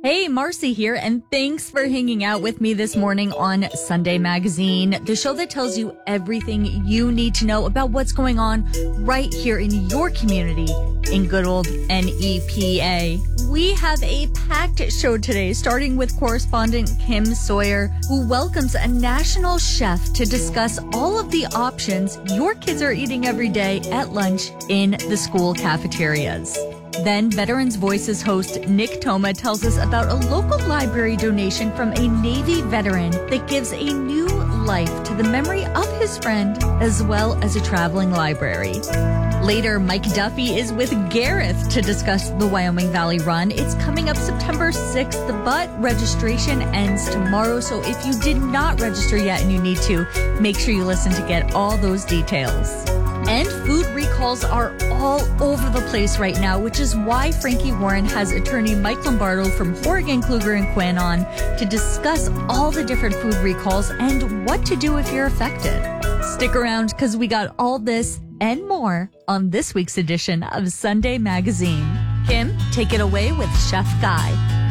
Hey, Marcy here, and thanks for hanging out with me this morning on Sunday Magazine, the show that tells you everything you need to know about what's going on right here in your community in good old NEPA. We have a packed show today, starting with correspondent Kim Sawyer, who welcomes a national chef to discuss all of the options your kids are eating every day at lunch in the school cafeterias. Then Veterans Voices host Nick Toma tells us about a local library donation from a Navy veteran that gives a new life to the memory of his friend, as well as a traveling library. Later, Mike Duffy is with Gareth to discuss the Wyoming Valley Run. It's coming up September 6th, but registration ends tomorrow. So if you did not register yet and you need to, make sure you listen to get all those details. And food recalls are all over the place right now, which is why Frankie Warren has attorney Mike Lombardo from Horrigan, Kluger & Quinn on to discuss all the different food recalls and what to do if you're affected. Stick around because we got all this and more on this week's edition of Sunday Magazine. Kim, take it away with Chef Guy.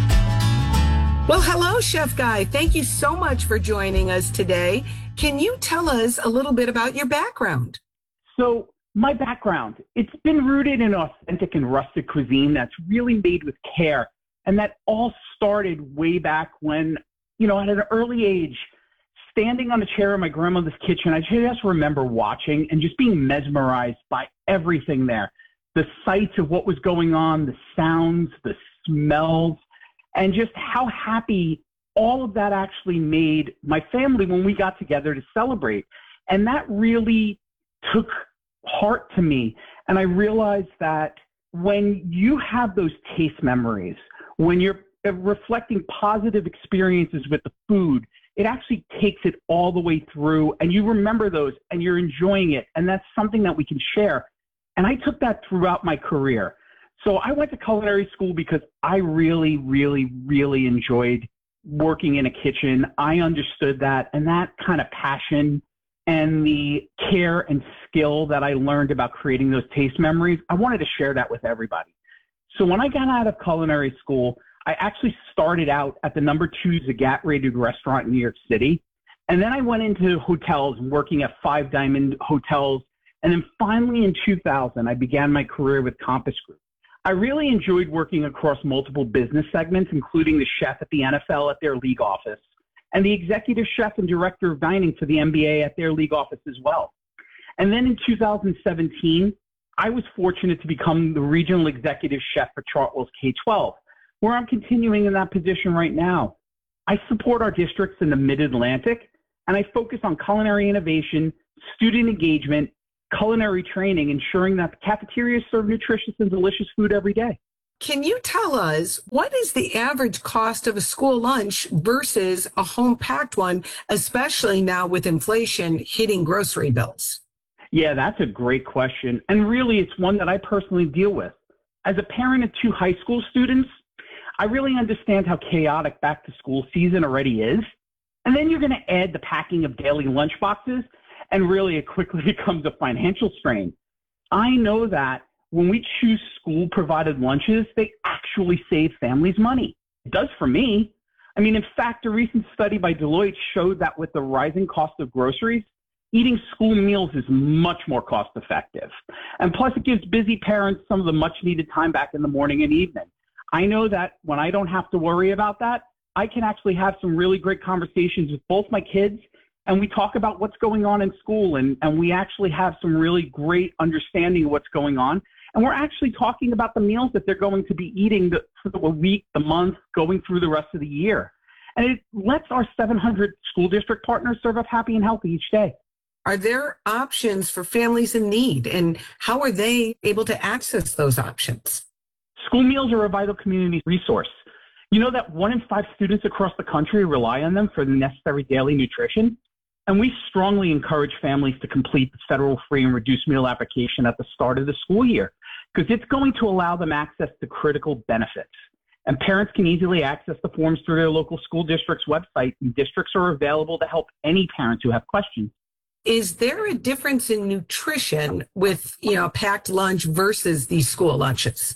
Well, hello, Chef Guy. Thank you so much for joining us today. Can you tell us a little bit about your background? So my background, it's been rooted in authentic and rustic cuisine that's really made with care. And that all started way back when, at an early age, standing on a chair in my grandmother's kitchen, I just remember watching and just being mesmerized by everything there. The sights of what was going on, the sounds, the smells, and just how happy all of that actually made my family when we got together to celebrate. And that really took heart to me. And I realized that when you have those taste memories, when you're reflecting positive experiences with the food, it actually takes it all the way through and you remember those and you're enjoying it. And that's something that we can share. And I took that throughout my career. So I went to culinary school because I really, really, really enjoyed working in a kitchen. I understood that, and that kind of passion and the care and skill that I learned about creating those taste memories, I wanted to share that with everybody. So when I got out of culinary school, I actually started out at the number 2 Zagat rated restaurant in New York City. And then I went into hotels, working at Five Diamond Hotels. And then finally in 2000, I began my career with Compass Group. I really enjoyed working across multiple business segments, including the chef at the NFL at their league office, and the executive chef and director of dining for the NBA at their league office as well. And then in 2017, I was fortunate to become the regional executive chef for Chartwell's K-12, where I'm continuing in that position right now. I support our districts in the Mid-Atlantic, and I focus on culinary innovation, student engagement, culinary training, ensuring that the cafeterias serve nutritious and delicious food every day. Can you tell us what is the average cost of a school lunch versus a home-packed one, especially now with inflation hitting grocery bills? Yeah, that's a great question. And really, it's one that I personally deal with. As a parent of 2 high school students, I really understand how chaotic back-to-school season already is. And then you're going to add the packing of daily lunch boxes, and really it quickly becomes a financial strain. I know that when we choose school-provided lunches, they actually save families money. It does for me. I mean, in fact, a recent study by Deloitte showed that with the rising cost of groceries, eating school meals is much more cost-effective. And plus, it gives busy parents some of the much-needed time back in the morning and evening. I know that when I don't have to worry about that, I can actually have some really great conversations with both my kids, and we talk about what's going on in school, and we actually have some really great understanding of what's going on. And we're actually talking about the meals that they're going to be eating for the week, the month, going through the rest of the year. And it lets our 700 school district partners serve up happy and healthy each day. Are there options for families in need, and how are they able to access those options? School meals are a vital community resource. You know that 1 in 5 students across the country rely on them for the necessary daily nutrition? And we strongly encourage families to complete the federal free and reduced meal application at the start of the school year, because it's going to allow them access to critical benefits. And parents can easily access the forms through their local school district's website, and districts are available to help any parents who have questions. Is there a difference in nutrition with, a packed lunch versus these school lunches?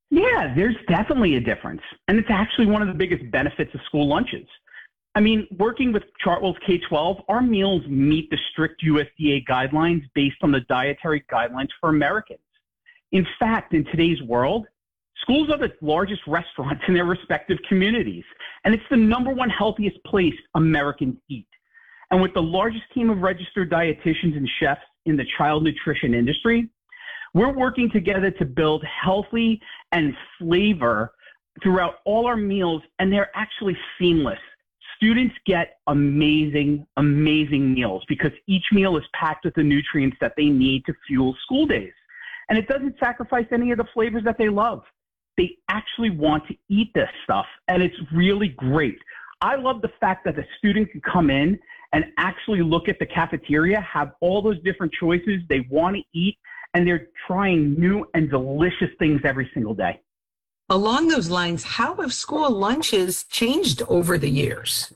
Yeah, there's definitely a difference. And it's actually one of the biggest benefits of school lunches. I mean, working with Chartwell's K-12, our meals meet the strict USDA guidelines based on the dietary guidelines for Americans. In fact, in today's world, schools are the largest restaurants in their respective communities, and it's the number one healthiest place Americans eat. And with the largest team of registered dietitians and chefs in the child nutrition industry, we're working together to build healthy and flavor throughout all our meals, and they're actually seamless. Students get amazing, amazing meals because each meal is packed with the nutrients that they need to fuel school days. And it doesn't sacrifice any of the flavors that they love. They actually want to eat this stuff, and it's really great. I love the fact that the student can come in and actually look at the cafeteria, have all those different choices they want to eat, and they're trying new and delicious things every single day. Along those lines, how have school lunches changed over the years?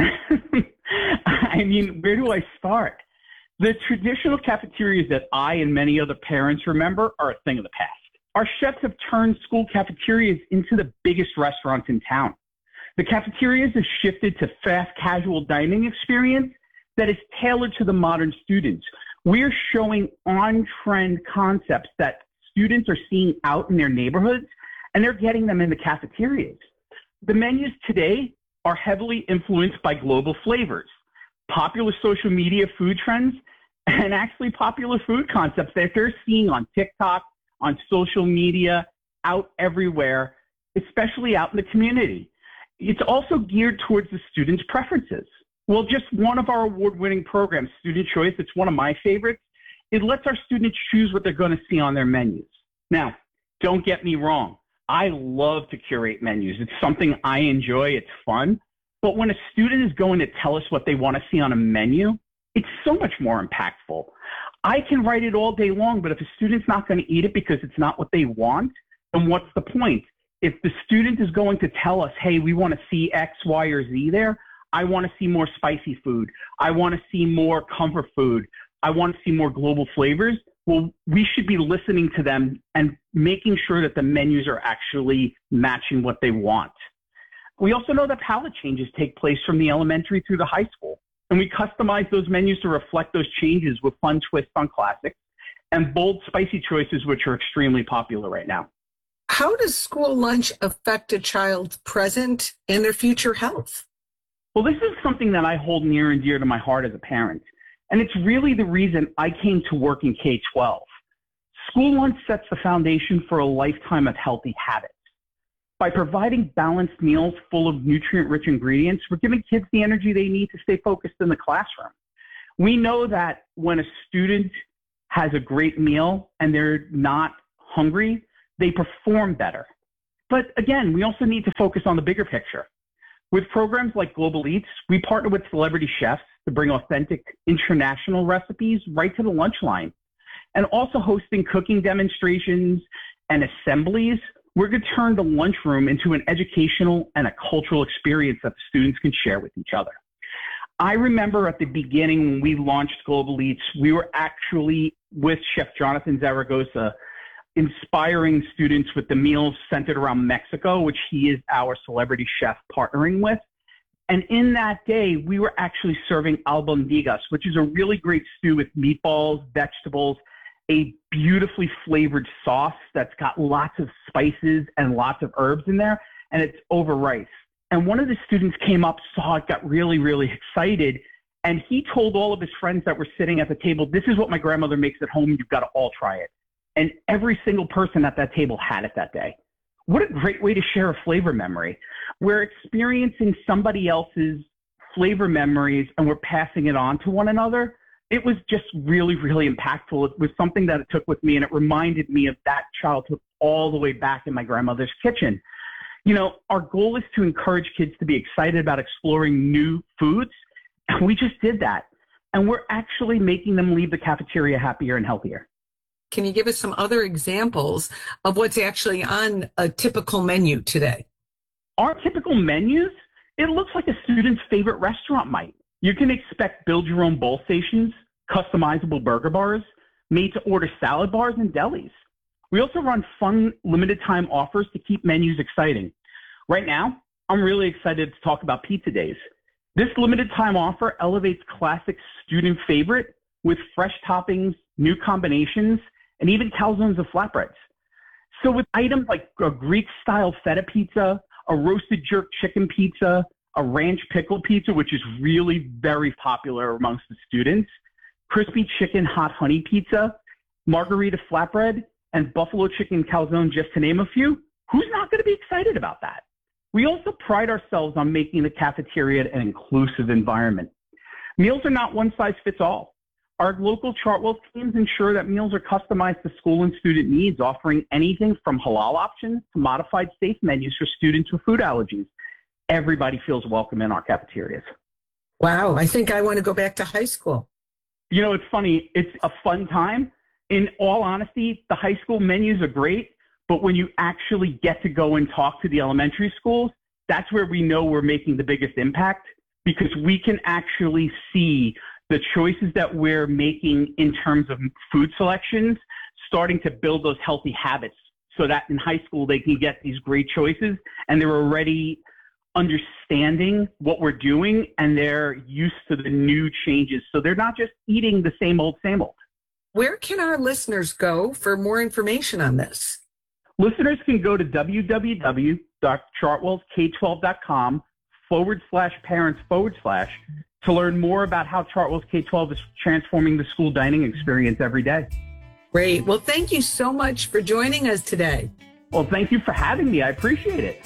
I mean, where do I start? The traditional cafeterias that I and many other parents remember are a thing of the past. Our chefs have turned school cafeterias into the biggest restaurants in town. The cafeterias have shifted to fast casual dining experience that is tailored to the modern students. We're showing on-trend concepts that students are seeing out in their neighborhoods, and they're getting them in the cafeterias. The menus today are heavily influenced by global flavors, popular social media food trends, and actually popular food concepts that they're seeing on TikTok, on social media, out everywhere, especially out in the community. It's also geared towards the students' preferences. Well, just one of our award-winning programs, Student Choice, it's one of my favorites. It lets our students choose what they're going to see on their menus. Now, don't get me wrong. I love to curate menus. It's something I enjoy. It's fun. But when a student is going to tell us what they want to see on a menu, it's so much more impactful. I can write it all day long, but if a student's not going to eat it because it's not what they want, then what's the point? If the student is going to tell us, hey, we want to see X, Y, or Z there, I want to see more spicy food. I want to see more comfort food. I want to see more global flavors. Well, we should be listening to them and making sure that the menus are actually matching what they want. We also know that palate changes take place from the elementary through the high school, and we customize those menus to reflect those changes with fun twists on classics and bold, spicy choices, which are extremely popular right now. How does school lunch affect a child's present and their future health? Well, this is something that I hold near and dear to my heart as a parent, and it's really the reason I came to work in K-12. School lunch sets the foundation for a lifetime of healthy habits. By providing balanced meals full of nutrient-rich ingredients, we're giving kids the energy they need to stay focused in the classroom. We know that when a student has a great meal and they're not hungry, they perform better. But again, we also need to focus on the bigger picture. With programs like Global Eats, we partner with celebrity chefs to bring authentic international recipes right to the lunch line. And also hosting cooking demonstrations and assemblies, we're going to turn the lunchroom into an educational and a cultural experience that the students can share with each other. I remember at the beginning when we launched Global Eats, we were actually with Chef Jonathan Zaragoza, inspiring students with the meals centered around Mexico, which he is our celebrity chef partnering with. And in that day, we were actually serving albondigas, which is a really great stew with meatballs, vegetables, a beautifully flavored sauce that's got lots of spices and lots of herbs in there, and it's over rice. And one of the students came up, saw it, got really, really excited, and he told all of his friends that were sitting at the table, this is what my grandmother makes at home, you've got to all try it. And every single person at that table had it that day. What a great way to share a flavor memory. We're experiencing somebody else's flavor memories and we're passing it on to one another. It was just really, really impactful. It was something that it took with me, and it reminded me of that childhood all the way back in my grandmother's kitchen. You know, our goal is to encourage kids to be excited about exploring new foods, and we just did that. And we're actually making them leave the cafeteria happier and healthier. Can you give us some other examples of what's actually on a typical menu today? Our typical menus, it looks like a student's favorite restaurant might. You can expect build-your-own bowl stations, customizable burger bars, made-to-order salad bars, and delis. We also run fun limited time offers to keep menus exciting. Right now, I'm really excited to talk about Pizza Days. This limited time offer elevates classic student favorite with fresh toppings, new combinations, and even calzones of flatbreads. So with items like a Greek-style feta pizza, a roasted jerk chicken pizza, a ranch pickle pizza, which is really very popular amongst the students, crispy chicken hot honey pizza, margarita flatbread, and buffalo chicken calzone, just to name a few, who's not going to be excited about that? We also pride ourselves on making the cafeteria an inclusive environment. Meals are not one size fits all. Our local Chartwell teams ensure that meals are customized to school and student needs, offering anything from halal options to modified safe menus for students with food allergies. Everybody feels welcome in our cafeterias. Wow, I think I want to go back to high school. You know, it's funny. It's a fun time. In all honesty, the high school menus are great, but when you actually get to go and talk to the elementary schools, that's where we know we're making the biggest impact, because we can actually see the choices that we're making in terms of food selections, starting to build those healthy habits so that in high school they can get these great choices and they're already understanding what we're doing and they're used to the new changes. So they're not just eating the same old, same old. Where can our listeners go for more information on this? Listeners can go to www.chartwellsk12.com/parents/ to learn more about how Chartwell's K-12 is transforming the school dining experience every day. Great. Well, thank you so much for joining us today. Well, thank you for having me. I appreciate it.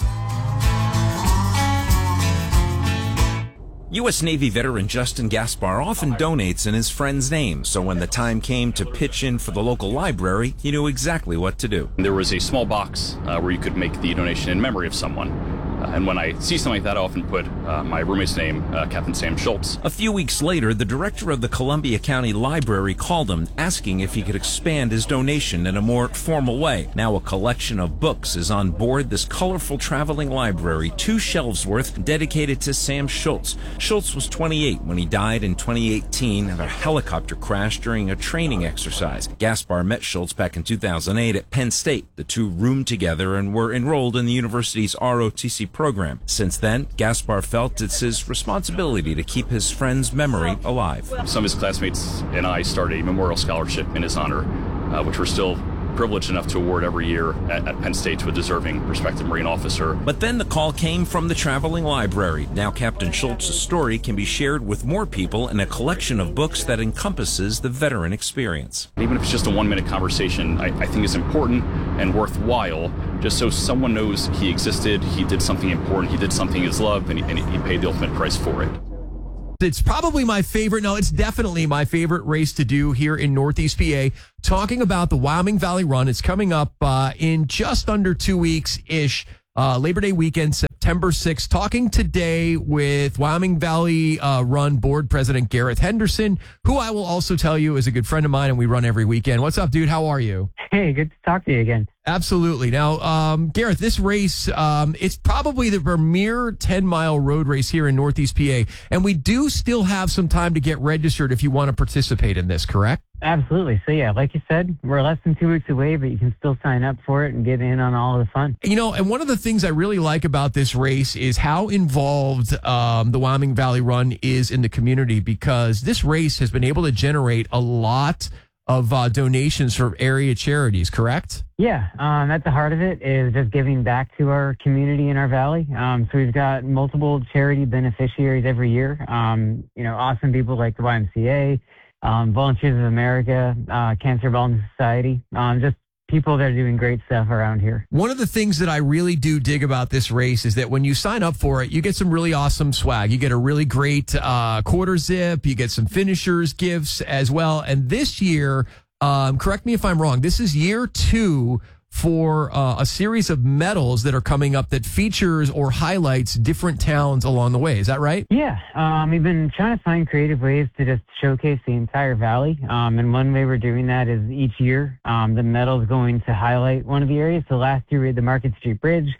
U.S. Navy veteran Justin Gaspar often donates in his friend's name, so when the time came to pitch in for the local library, he knew exactly what to do. There was a small box where you could make the donation in memory of someone. And when I see something like that, I often put my roommate's name, Captain Sam Schultz. A few weeks later, the director of the Columbia County Library called him, asking if he could expand his donation in a more formal way. Now a collection of books is on board this colorful traveling library, 2 shelves worth, dedicated to Sam Schultz. Schultz was 28 when he died in 2018 of a helicopter crash during a training exercise. Gaspar met Schultz back in 2008 at Penn State. The two roomed together and were enrolled in the university's ROTC program. Since then, Gaspar felt it's his responsibility to keep his friend's memory alive. Some of his classmates and I started a memorial scholarship in his honor, which we're still privileged enough to award every year at Penn State to a deserving prospective Marine officer. But then the call came from the traveling library. Now Captain Schultz's story can be shared with more people in a collection of books that encompasses the veteran experience. Even if it's just a 1-minute conversation, I think it's important and worthwhile, just so someone knows he existed, he did something important, he did something he's loved, and he paid the ultimate price for it. It's probably my favorite. No, it's definitely my favorite race to do here in Northeast PA. Talking about the Wyoming Valley Run. It's coming up in just under 2 weeks-ish. Labor Day weekend, September 6th. Talking today with Wyoming Valley Run Board President Gareth Henderson, who I will also tell you is a good friend of mine and we run every weekend. What's up, dude? How are you? Hey, good to talk to you again. Absolutely. Now, Gareth, this race, it's probably the premier 10-mile road race here in Northeast PA, and we do still have some time to get registered if you want to participate in this, correct? Absolutely. So, yeah, like you said, we're less than 2 weeks away, but you can still sign up for it and get in on all of the fun. You know, and one of the things I really like about this race is how involved the Wyoming Valley Run is in the community, because this race has been able to generate a lot of donations for area charities, correct? Yeah, at the heart of it is just giving back to our community in our valley. So we've got multiple charity beneficiaries every year. You know, awesome people like the YMCA, Volunteers of America, Cancer Wellness Society, just people that are doing great stuff around here. One of the things that I really do dig about this race is that when you sign up for it, you get some really awesome swag. You get a really great quarter zip. You get some finishers gifts as well. And this year, correct me if I'm wrong, this is year 2 for a series of medals that are coming up that features or highlights different towns along the way. Is that right? Yeah. We've been trying to find creative ways to just showcase the entire valley. And one way we're doing that is each year, the medal is going to highlight one of the areas. So last year we had the Market Street Bridge.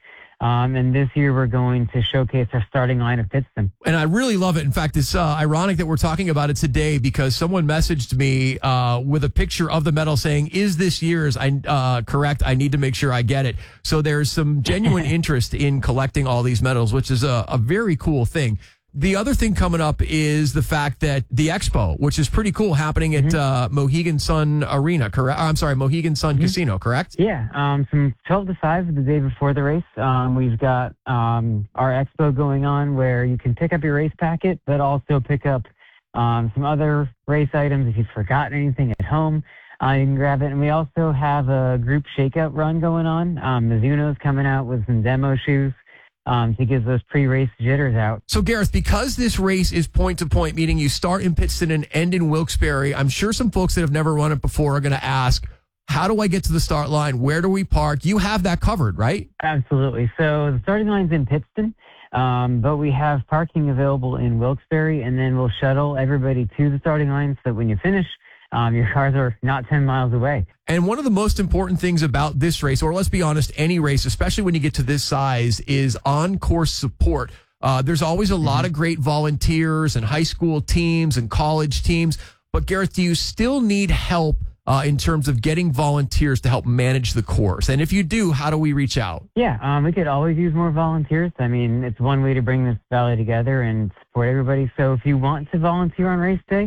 And this year we're going to showcase our starting line of Pittston. And I really love it. In fact, it's ironic that we're talking about it today because someone messaged me with a picture of the medal saying, is this year's correct? I need to make sure I get it. So there's some genuine interest in collecting all these medals, which is a very cool thing. The other thing coming up is the fact that the expo, which is pretty cool, happening at Mohegan Sun Arena, correct? I'm sorry, Mohegan Sun Casino, correct? Yeah, from 12 to 5 the day before the race, we've got our expo going on where you can pick up your race packet, but also pick up some other race items. If you've forgotten anything at home, you can grab it. And we also have a group shakeout run going on. Mizuno's coming out with some demo shoes to get those pre-race jitters out. So, Gareth, because this race is point-to-point, meaning you start in Pittston and end in Wilkes-Barre, I'm sure some folks that have never run it before are going to ask, how do I get to the start line? Where do we park? You have that covered, right? Absolutely. So the starting line's in Pittston, but we have parking available in Wilkes-Barre, and then we'll shuttle everybody to the starting line so that when you finish, your cars are not 10 miles away. And one of the most important things about this race, or let's be honest, any race, especially when you get to this size, is on-course support. There's always a lot of great volunteers and high school teams and college teams. But Gareth, do you still need help in terms of getting volunteers to help manage the course? And if you do, how do we reach out? Yeah, we could always use more volunteers. I mean, it's one way to bring this valley together and support everybody. So if you want to volunteer on race day,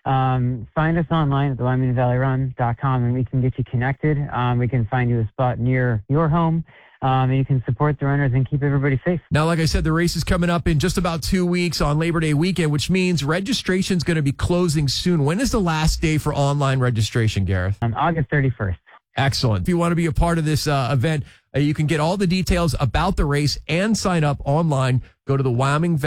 find us online at thewyomingvalleyrun.com and we can get you connected. We can find you a spot near your home, and you can support the runners and keep everybody safe. Now, like I said, the race is coming up in just about 2 weeks on Labor Day weekend, which means registration is going to be closing soon. When is the last day for online registration, Gareth? August 31st. Excellent. If you want to be a part of this event, you can get all the details about the race and sign up online. Go to the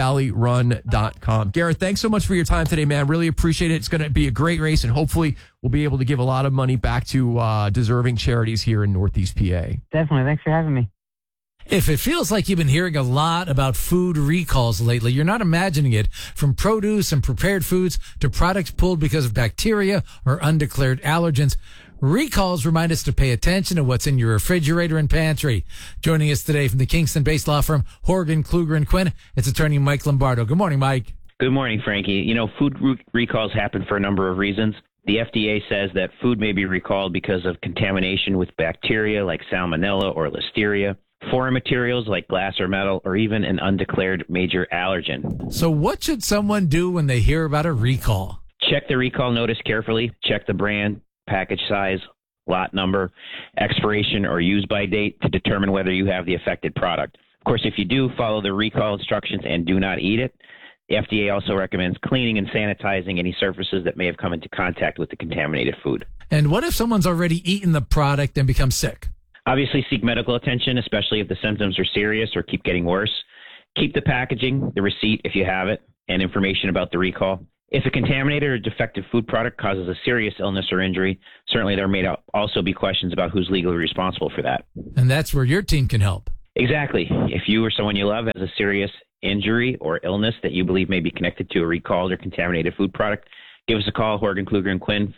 WyomingValleyRun.com. Gareth, thanks so much for your time today, man. Really appreciate it. It's going to be a great race, and hopefully we'll be able to give a lot of money back to deserving charities here in Northeast PA. Definitely. Thanks for having me. If it feels like you've been hearing a lot about food recalls lately, you're not imagining it. From produce and prepared foods to products pulled because of bacteria or undeclared allergens, recalls remind us to pay attention to what's in your refrigerator and pantry. Joining us today from the Kingston-based law firm Horgan, Kluger & Quinn, it's attorney Mike Lombardo. Good morning, Mike. Good morning, Frankie. You know, food recalls happen for a number of reasons. The FDA says that food may be recalled because of contamination with bacteria like salmonella or listeria, foreign materials like glass or metal, or even an undeclared major allergen. So what should someone do when they hear about a recall? Check the recall notice carefully. Check the brand, package size, lot number, expiration or use-by date to determine whether you have the affected product. Of course, if you do, follow the recall instructions and do not eat it. The FDA also recommends cleaning and sanitizing any surfaces that may have come into contact with the contaminated food. And what if someone's already eaten the product and become sick? Obviously, seek medical attention, especially if the symptoms are serious or keep getting worse. Keep the packaging, the receipt if you have it, and information about the recall. If a contaminated or defective food product causes a serious illness or injury, certainly there may also be questions about who's legally responsible for that. And that's where your team can help. Exactly. If you or someone you love has a serious injury or illness that you believe may be connected to a recalled or contaminated food product, give us a call, Horgan, Kluger & Quinn,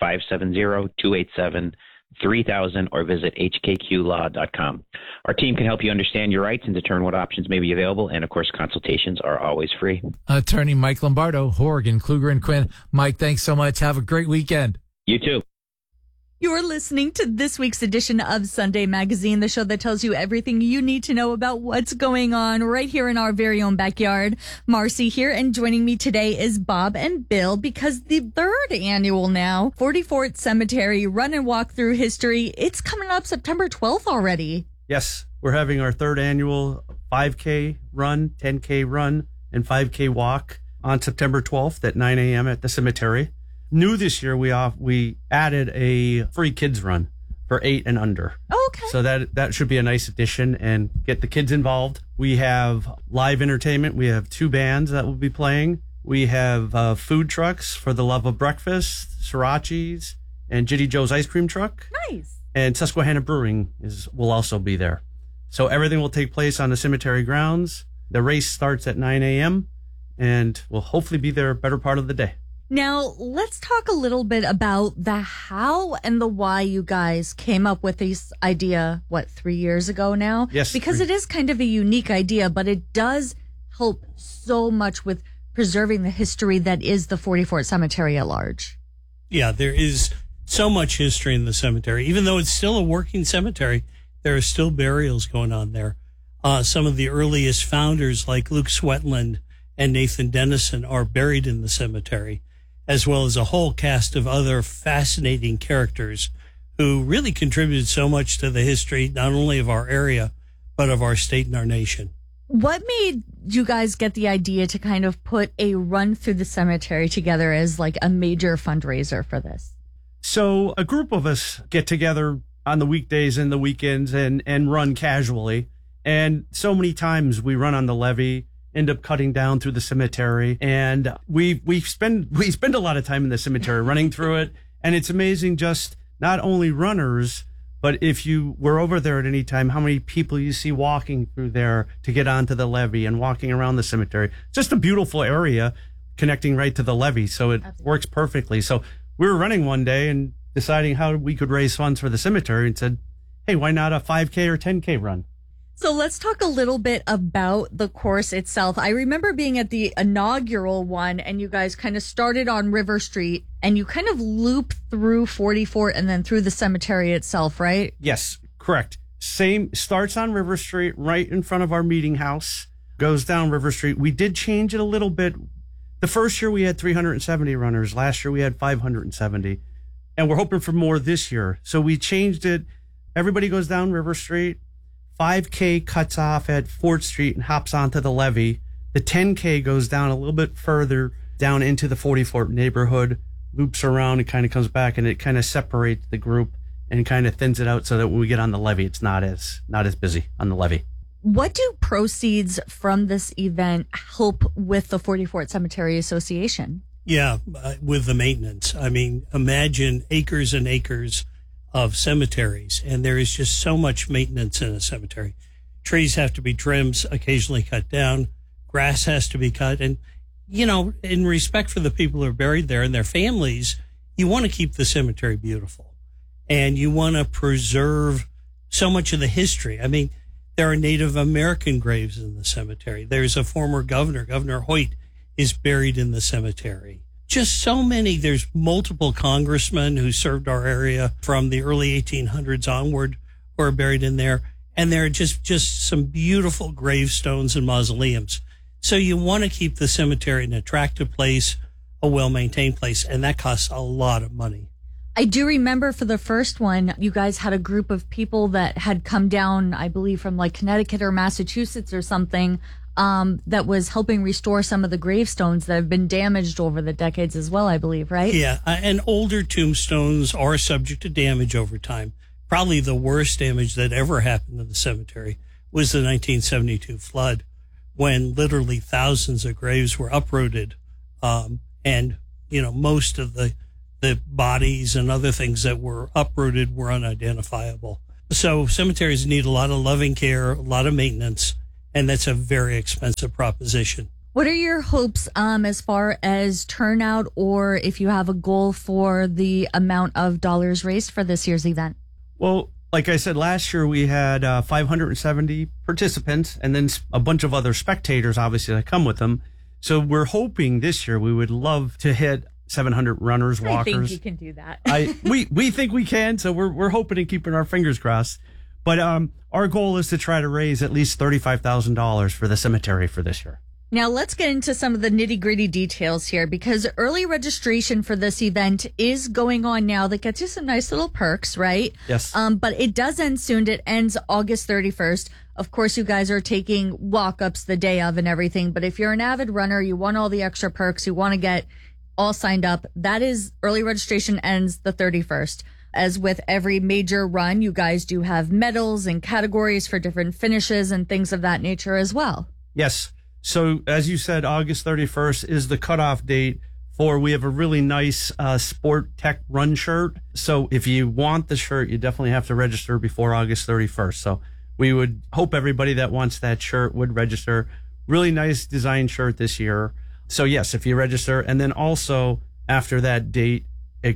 570-287-3000, or visit hkqlaw.com. Our team can help you understand your rights and determine what options may be available, and of course, consultations are always free. Attorney Mike Lombardo, Horgan, Kluger & Quinn. Mike, thanks so much. Have a great weekend. You too. You're listening to this week's edition of Sunday Magazine, the show that tells you everything you need to know about what's going on right here in our very own backyard. Marcy here, and joining me today is Bob and Bill, because the third annual now 44th Cemetery Run and Walk Through History, it's coming up September 12th already. Yes, we're having our third annual 5K run, 10K run, and 5K walk on September 12th at 9 a.m. at the cemetery. New this year, we added a free kids run for 8 and under. Okay. So that should be a nice addition and get the kids involved. We have live entertainment. We have 2 bands that will be playing. We have food trucks for the love of breakfast, Sriracha's, and Jitty Joe's ice cream truck. Nice. And Susquehanna Brewing will also be there. So everything will take place on the cemetery grounds. The race starts at 9 a.m. and will hopefully be there a better part of the day. Now, let's talk a little bit about the how and the why you guys came up with this idea, 3 years ago now? Yes. Because it is kind of a unique idea, but it does help so much with preserving the history that is the 44th Cemetery at large. Yeah, there is so much history in the cemetery. Even though it's still a working cemetery, there are still burials going on there. Some of the earliest founders, like Luke Swetland and Nathan Dennison, are buried in the cemetery, as well as a whole cast of other fascinating characters who really contributed so much to the history, not only of our area, but of our state and our nation. What made you guys get the idea to kind of put a run through the cemetery together as like a major fundraiser for this? So a group of us get together on the weekdays and the weekends and run casually. And so many times we run on the levee, end up cutting down through the cemetery, and we spend a lot of time in the cemetery running through it. And it's amazing, just not only runners, but if you were over there at any time, how many people you see walking through there to get onto the levee and walking around the cemetery. Just a beautiful area connecting right to the levee. So it works perfectly. So we were running one day and deciding how we could raise funds for the cemetery and said, hey, why not a 5K or 10K run? So let's talk a little bit about the course itself. I remember being at the inaugural one, and you guys kind of started on River Street and you kind of loop through 44 and then through the cemetery itself, right? Yes, correct. Same, starts on River Street right in front of our meeting house, goes down River Street. We did change it a little bit. The first year we had 370 runners. Last year we had 570. And we're hoping for more this year. So we changed it. Everybody goes down River Street. 5K cuts off at Fort Street and hops onto the levee. The 10K goes down a little bit further down into the 44th neighborhood, loops around and kind of comes back, and it kind of separates the group and kind of thins it out so that when we get on the levee, it's not as busy on the levee. What do proceeds from this event help with the 44th Cemetery Association? Yeah, with the maintenance. I mean, imagine acres and acres of cemeteries, and there is just so much maintenance in a cemetery. Trees have to be trimmed, occasionally cut down. Grass has to be cut. And, you know, in respect for the people who are buried there and their families, you want to keep the cemetery beautiful. And you want to preserve so much of the history. I mean, there are Native American graves in the cemetery. There's a former governor, Governor Hoyt, is buried in the cemetery. Just so many. There's multiple congressmen who served our area from the early 1800s onward who are buried in there. And there are just some beautiful gravestones and mausoleums. So you want to keep the cemetery an attractive place, a well-maintained place, and that costs a lot of money. I do remember for the first one, you guys had a group of people that had come down, I believe, from like Connecticut or Massachusetts or something, that was helping restore some of the gravestones that have been damaged over the decades as well, I believe, right? Yeah, and older tombstones are subject to damage over time. Probably the worst damage that ever happened to the cemetery was the 1972 flood, when literally thousands of graves were uprooted, and, you know, most of the bodies and other things that were uprooted were unidentifiable. So cemeteries need a lot of loving care, a lot of maintenance, and that's a very expensive proposition. What are your hopes as far as turnout, or if you have a goal for the amount of dollars raised for this year's event? Well, like I said, last year we had 570 participants and then a bunch of other spectators, obviously, that come with them. So we're hoping this year we would love to hit 700 runners, walkers. I think you can do that. We think we can, so we're hoping and keeping our fingers crossed. But our goal is to try to raise at least $35,000 for the cemetery for this year. Now let's get into some of the nitty-gritty details here, because early registration for this event is going on now. That gets you some nice little perks, right? Yes. But it does end soon. It ends August 31st. Of course, you guys are taking walk-ups the day of and everything. But if you're an avid runner, you want all the extra perks, you want to get all signed up, that is, early registration ends the 31st. As with every major run, you guys do have medals and categories for different finishes and things of that nature as well. Yes. So as you said, August 31st is the cutoff date for, we have a really nice Sport Tech Run shirt. So if you want the shirt, you definitely have to register before August 31st. So we would hope everybody that wants that shirt would register. Really nice design shirt this year. So yes, if you register, and then also After that date, the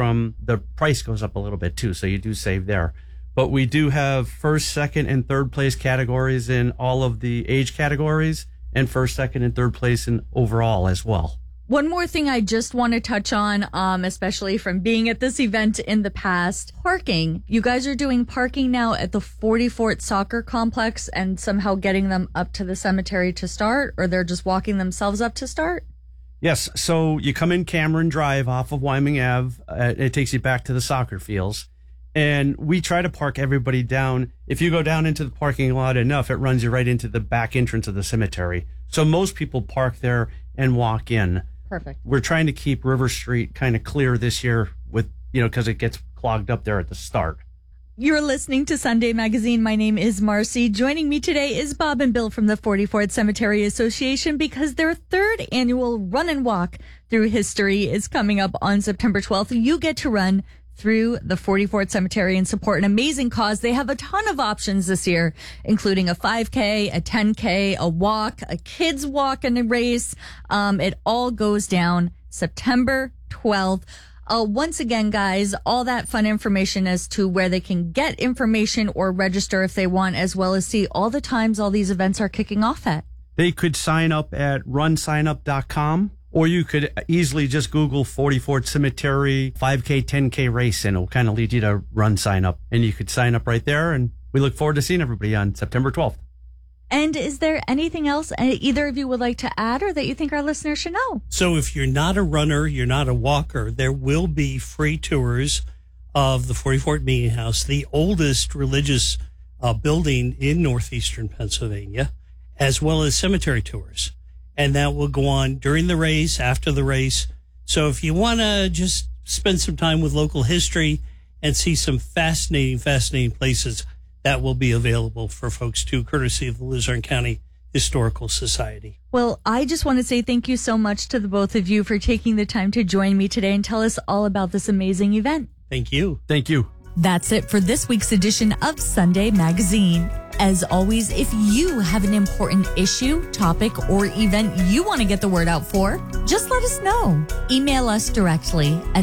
price goes up a little bit too, so you do save there. But we do have first, second, and third place categories in all of the age categories, and first, second, and third place in overall as well. One more thing I just want to touch on, especially from being at this event in the past, parking. You guys are doing parking now at the 40 Fort Soccer Complex and somehow getting them up to the cemetery to start, or they're just walking themselves up to start? Yes, so you come in Cameron Drive off of Wyoming Ave. It takes you back to the soccer fields. And we try to park everybody down. If you go down into the parking lot enough, it runs you right into the back entrance of the cemetery. So most people park there and walk in. Perfect. We're trying to keep River Street kind of clear this year with, because it gets clogged up there at the start. You're listening to Sunday Magazine. My name is Marcy. Joining me today is Bob and Bill from the 44th Cemetery Association because their third annual run and walk through history is coming up on September 12th. You get to run through the 44th Cemetery and support an amazing cause. They have a ton of options this year, including a 5K, a 10K, a walk, a kids walk and a race. It all goes down September 12th. Once again, guys, all that fun information as to where they can get information or register if they want, as well as see all the times all these events are kicking off at. They could sign up at runsignup.com. Or you could easily just Google 44th Cemetery 5K, 10K race, and it'll kind of lead you to run sign up. And you could sign up right there. And we look forward to seeing everybody on September 12th. And is there anything else either of you would like to add or that you think our listeners should know? So if you're not a runner, you're not a walker, there will be free tours of the 44th Meeting House, the oldest religious building in northeastern Pennsylvania, as well as cemetery tours. And that will go on during the race, after the race. So if you want to just spend some time with local history and see some fascinating places, that will be available for folks too, courtesy of the Luzerne County Historical Society. Well, I just want to say thank you so much to the both of you for taking the time to join me today and tell us all about this amazing event. Thank you. Thank you. That's it for this week's edition of Sunday Magazine. As always, if you have an important issue, topic, or event you want to get the word out for, just let us know. Email us directly at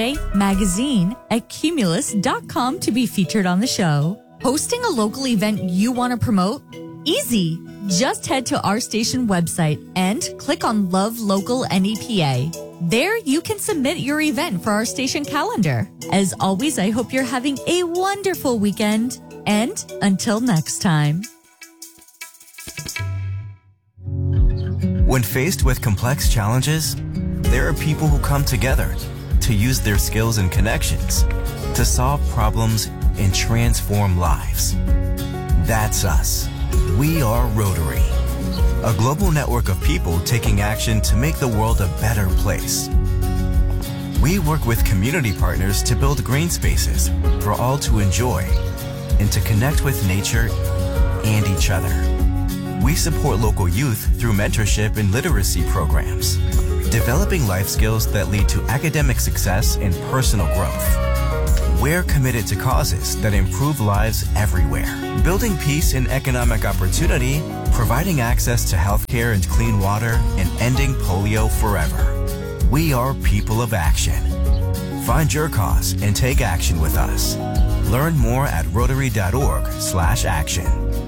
sundaymagazine@cumulus.com to be featured on the show. Hosting a local event you want to promote? Easy. Just head to our station website and click on Love Local NEPA. There you can submit your event for our station calendar. As always, I hope you're having a wonderful weekend. And until next time. When faced with complex challenges, there are people who come together to use their skills and connections to solve problems and transform lives. That's us. We are Rotary, a global network of people taking action to make the world a better place. We work with community partners to build green spaces for all to enjoy and to connect with nature and each other. We support local youth through mentorship and literacy programs, developing life skills that lead to academic success and personal growth. We're committed to causes that improve lives everywhere, building peace and economic opportunity, providing access to healthcare and clean water, and ending polio forever. We are people of action. Find your cause and take action with us. Learn more at rotary.org/action.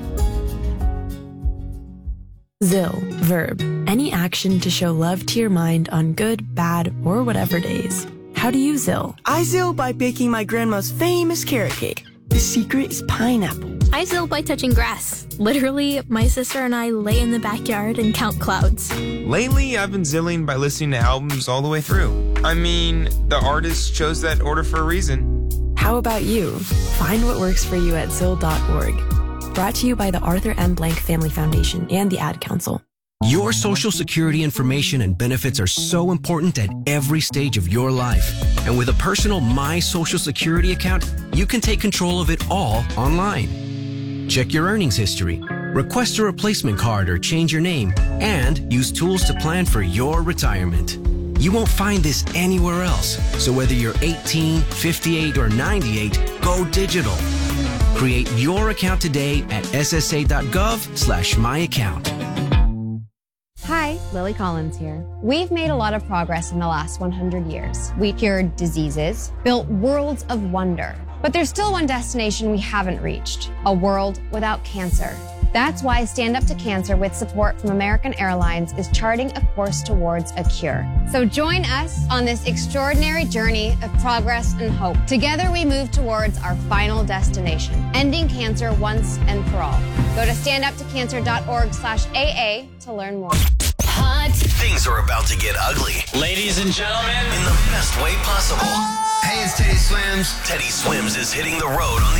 ZIL, verb, any action to show love to your mind on good, bad, or whatever days. How do you ZIL? I ZIL by baking my grandma's famous carrot cake. The secret is pineapple. I ZIL by touching grass. Literally, my sister and I lay in the backyard and count clouds. Lately, I've been ZILling by listening to albums all the way through. I mean, the artist chose that order for a reason. How about you? Find what works for you at ZIL.org. Brought to you by the Arthur M. Blank Family Foundation and the Ad Council. Your Social Security information and benefits are so important at every stage of your life. And with a personal My Social Security account, you can take control of it all online. Check your earnings history, request a replacement card or change your name, and use tools to plan for your retirement. You won't find this anywhere else. So whether you're 18, 58, or 98, go digital. Create your account today at ssa.gov/myaccount. Hi, Lily Collins here. We've made a lot of progress in the last 100 years. We cured diseases, built worlds of wonder. But there's still one destination we haven't reached, a world without cancer. That's why Stand Up to Cancer, with support from American Airlines, is charting a course towards a cure. So join us on this extraordinary journey of progress and hope. Together we move towards our final destination, ending cancer once and for all. Go to standuptocancer.org/AA to learn more. Hot. Things are about to get ugly. Ladies and gentlemen, in the best way possible. Hey, it's Teddy Swims. Teddy Swims is hitting the road on the